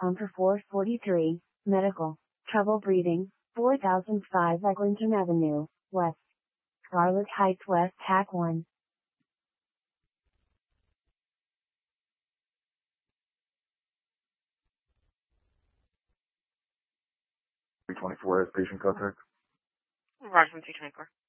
for 443, medical, trouble breathing, 4005 Eglinton Avenue, West, Scarlet Heights West, TAC 1. 324 as patient contact. Roger, 324.